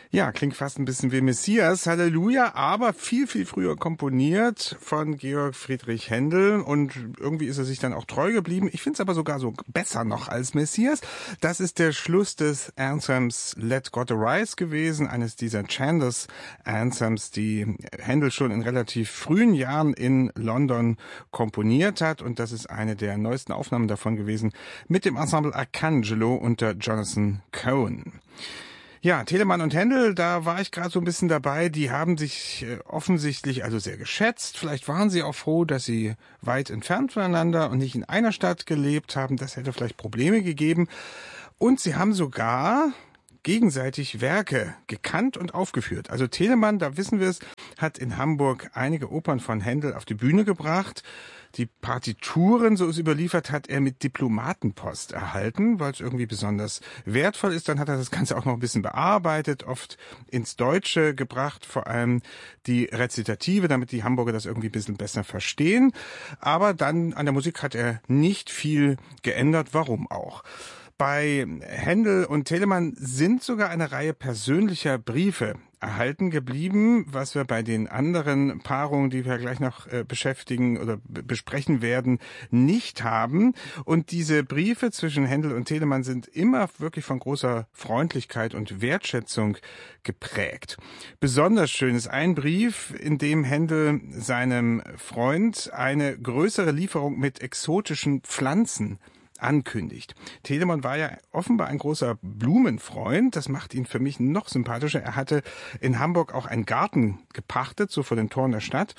Ja, klingt fast ein bisschen wie Messias, Halleluja, aber viel, viel früher komponiert von Georg Friedrich Händel und irgendwie ist er sich dann auch treu geblieben. Ich finde es aber sogar so besser noch als Messias. Das ist der Schluss des Anthems Let God Arise gewesen, eines dieser Chandos Anthems, die Händel schon in relativ frühen Jahren in London komponiert hat und das ist eine der neuesten Aufnahmen davon gewesen mit dem Ensemble Arcangelo unter Jonathan Cohen. Ja, Telemann und Händel, da war ich gerade so ein bisschen dabei. Die haben sich offensichtlich also sehr geschätzt. Vielleicht waren sie auch froh, dass sie weit entfernt voneinander und nicht in einer Stadt gelebt haben. Das hätte vielleicht Probleme gegeben. Und sie haben sogar gegenseitig Werke gekannt und aufgeführt. Also Telemann, da wissen wir es, hat in Hamburg einige Opern von Händel auf die Bühne gebracht. Die Partituren, so es überliefert, hat er mit Diplomatenpost erhalten, weil es irgendwie besonders wertvoll ist. Dann hat er das Ganze auch noch ein bisschen bearbeitet, oft ins Deutsche gebracht, vor allem die Rezitative, damit die Hamburger das irgendwie ein bisschen besser verstehen. Aber dann an der Musik hat er nicht viel geändert. Warum auch? Bei Händel und Telemann sind sogar eine Reihe persönlicher Briefe erhalten geblieben, was wir bei den anderen Paarungen, die wir gleich noch beschäftigen oder besprechen werden, nicht haben. Und diese Briefe zwischen Händel und Telemann sind immer wirklich von großer Freundlichkeit und Wertschätzung geprägt. Besonders schön ist ein Brief, in dem Händel seinem Freund eine größere Lieferung mit exotischen Pflanzen ankündigt. Telemann war ja offenbar ein großer Blumenfreund. Das macht ihn für mich noch sympathischer. Er hatte in Hamburg auch einen Garten gepachtet, so vor den Toren der Stadt.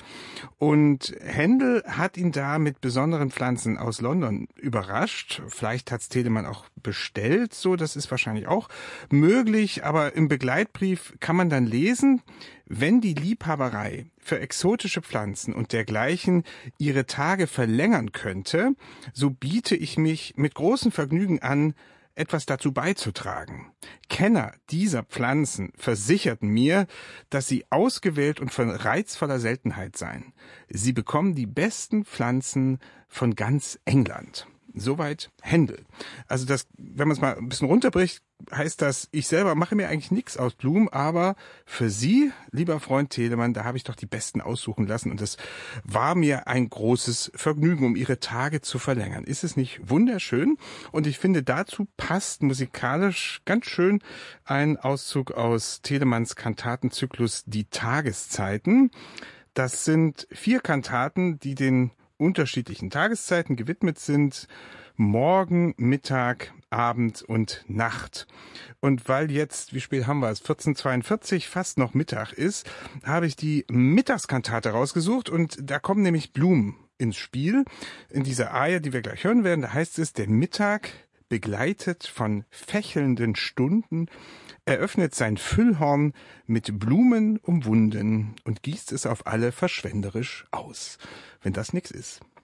Und Händel hat ihn da mit besonderen Pflanzen aus London überrascht. Vielleicht hat's Telemann auch bestellt, so. Das ist wahrscheinlich auch möglich. Aber im Begleitbrief kann man dann lesen, wenn die Liebhaberei für exotische Pflanzen und dergleichen ihre Tage verlängern könnte, so biete ich mich mit großem Vergnügen an, etwas dazu beizutragen. Kenner dieser Pflanzen versicherten mir, dass sie ausgewählt und von reizvoller Seltenheit seien. Sie bekommen die besten Pflanzen von ganz England. Soweit Händel. Also das, wenn man es mal ein bisschen runterbricht, heißt das, ich selber mache mir eigentlich nichts aus Blumen, aber für Sie, lieber Freund Telemann, da habe ich doch die besten aussuchen lassen und das war mir ein großes Vergnügen, um Ihre Tage zu verlängern. Ist es nicht wunderschön? Und ich finde, dazu passt musikalisch ganz schön ein Auszug aus Telemanns Kantatenzyklus Die Tageszeiten. Das sind 4 Kantaten, die den unterschiedlichen Tageszeiten gewidmet sind, Morgen, Mittag, Abend und Nacht. Und weil jetzt, wie spät haben wir es, 14:42, fast noch Mittag ist, habe ich die Mittagskantate rausgesucht und da kommen nämlich Blumen ins Spiel. In dieser Arie, die wir gleich hören werden, da heißt es, der Mittag, begleitet von fächelnden Stunden, eröffnet sein Füllhorn mit Blumen umwunden und gießt es auf alle verschwenderisch aus. Wenn das nix ist.